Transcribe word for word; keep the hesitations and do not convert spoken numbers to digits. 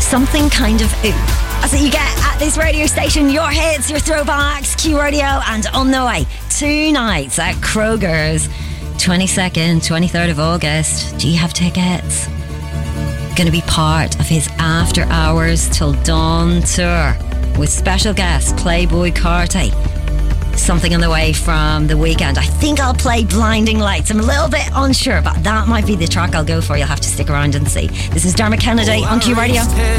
Something kind of ooh. That's what you get at this radio station. Your hits, your throwbacks, Q Radio, and on the way, two nights at Kroger's, twenty-second, twenty-third of August. Do you have tickets? Going to be part of his After Hours Till Dawn tour with special guest Playboy Carti. Something on the way from The Weekend. I think I'll play Blinding Lights. I'm a little bit unsure, but that might be the track I'll go for. You'll have to stick around and see. This is Dermot Kennedy on Q Radio.